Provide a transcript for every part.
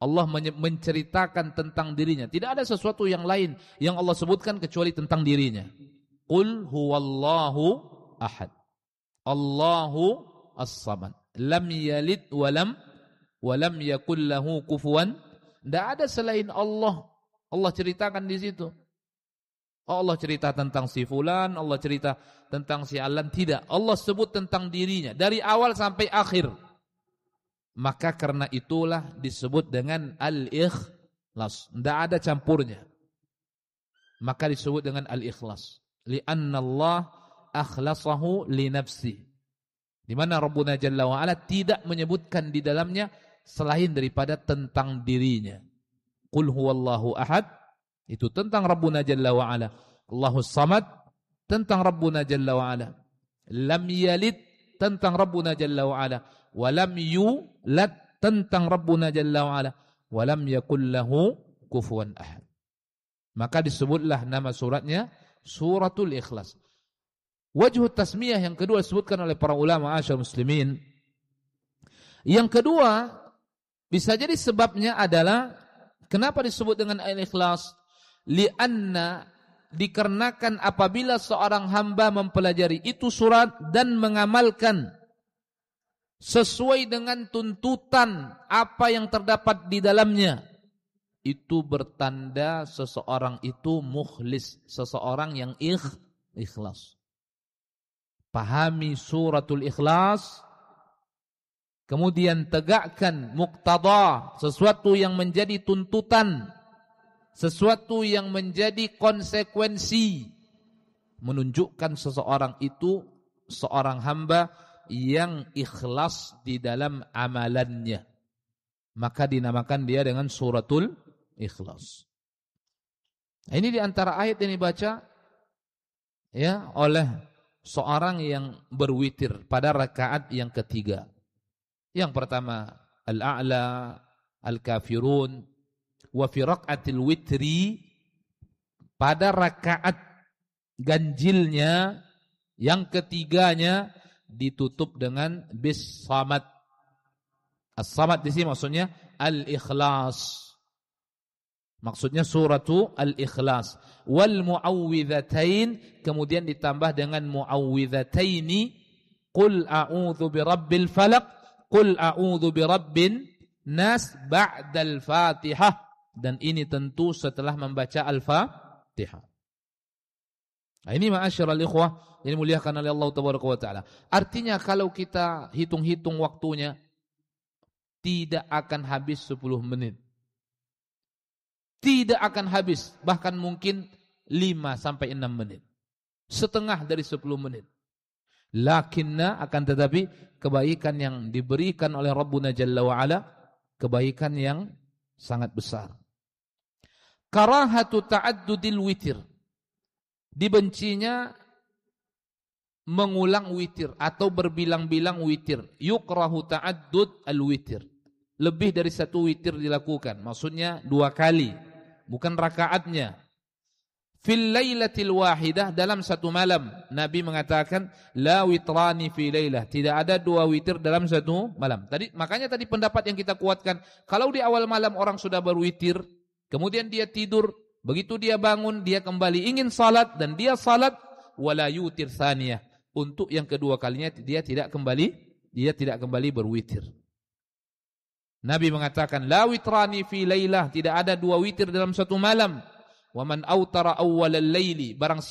Allah menceritakan tentang dirinya. Tidak ada sesuatu yang lain yang Allah sebutkan kecuali tentang dirinya. Qul huwallahu ahad. Allahu as-samad. Lam yalid walam yakul lahu kufuwan. Tidak ada selain Allah. Allah ceritakan di situ. Allah cerita tentang si fulan, Allah cerita tentang si alan. Tidak. Allah sebut tentang dirinya dari awal sampai akhir. Maka karena itulah disebut dengan al-ikhlas. Tidak ada campurnya. Maka disebut dengan al-ikhlas. Li'anna Allah akhlasahu li nafsi. Di mana Rabbuna Jalla wa'ala tidak menyebutkan di dalamnya selain daripada tentang dirinya. Qul huwallahu ahad. Itu tentang Rabbuna Jalla wa'ala. Allahus samad. Tentang Rabbuna Jalla wa'ala. Lam yalid. Tentang Rabbuna Jalla wa'ala. Walam yulad. Tentang Rabbuna Jalla wa'ala. Walam yakul lahu kufuwan ahad. Maka disebutlah nama suratnya Suratul Ikhlas. Wajhu tasmiyah yang kedua disebutkan oleh para ulama asyar muslimin. Yang kedua, bisa jadi sebabnya adalah kenapa disebut dengan al-ikhlas? Lianna, dikarenakan apabila seorang hamba mempelajari itu surat dan mengamalkan sesuai dengan tuntutan apa yang terdapat di dalamnya, itu bertanda seseorang itu mukhlis, seseorang yang ikhlas. Pahami suratul Ikhlas, kemudian tegakkan muqtada, sesuatu yang menjadi tuntutan, sesuatu yang menjadi konsekuensi, menunjukkan seseorang itu seorang hamba yang ikhlas di dalam amalannya. Maka dinamakan dia dengan suratul Ikhlas. Nah, ini di antara ayat yang dibaca ya oleh seorang yang berwitir pada rakaat yang ketiga. Yang pertama al-a'la, al-kafirun, wa fi raqatil witri, pada rakaat ganjilnya yang ketiganya ditutup dengan bis samad. As-samad di sini maksudnya al-ikhlas. Maksudnya suratu al-ikhlas. Wal mu'awwidhatain, kemudian ditambah dengan mu'awwidhataini. Qul a'udhu birabbil falaq, qul a'udhu birabbin nas, ba'dal fatihah. Dan ini tentu setelah membaca al-fatihah. Nah, ini ma'asyiral ikhwah yang dimuliakan oleh Allah Tabaraka wa Ta'ala. Artinya kalau kita hitung-hitung waktunya, tidak akan habis 10 menit. Tidak akan habis, bahkan mungkin 5 sampai 6 menit. Setengah dari 10 menit. Lakinna, akan tetapi kebaikan yang diberikan oleh Rabbuna Jalla wa'ala, kebaikan yang sangat besar. Karahatu ta'addudil witir. Dibencinya mengulang witir atau berbilang-bilang witir. Yukrahu ta'addud al-witir. Lebih dari 1 witir dilakukan. Maksudnya 2 kali. Bukan rakaatnya. Fil lailatil wahidah, dalam 1 malam. Nabi mengatakan la witrani fi lailah. Tidak ada 2 witir dalam 1 malam. Makanya tadi pendapat yang kita kuatkan, kalau di awal malam orang sudah berwitir, kemudian dia tidur, begitu dia bangun dia kembali ingin salat dan dia salat, wala yutir tsaniyah. Untuk yang kedua kalinya dia tidak kembali berwitir. Nabi mengatakan la witrani fi lailah, tidak ada 2 witir dalam 1 malam. Wa man autara awwalal laili, barang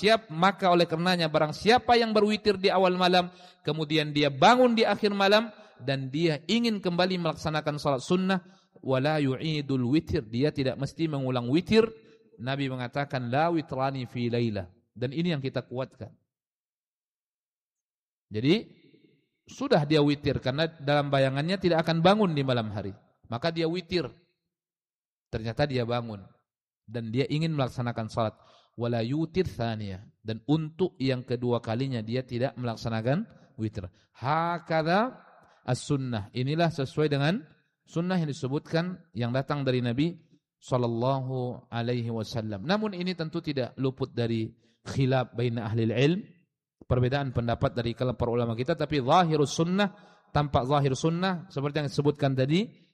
siapa yang berwitir di awal malam kemudian dia bangun di akhir malam dan dia ingin kembali melaksanakan salat sunnah, wala yu'idul witir, dia tidak mesti mengulang witir. Nabi mengatakan la witrani fi lailah, dan ini yang kita kuatkan. Jadi sudah dia witir karena dalam bayangannya tidak akan bangun di malam hari. Maka dia witir. Ternyata dia bangun dan dia ingin melaksanakan salat. Wala yutir tsaniyah, dan untuk yang kedua kalinya dia tidak melaksanakan witir. Hakadha as-sunnah. Inilah sesuai dengan sunnah yang disebutkan yang datang dari Nabi sallallahu alaihi wasallam. Namun ini tentu tidak luput dari khilaf baina ahli ilm, perbedaan pendapat dari kalangan para ulama kita, tapi zahirus sunnah, tampak zahir sunnah seperti yang disebutkan tadi,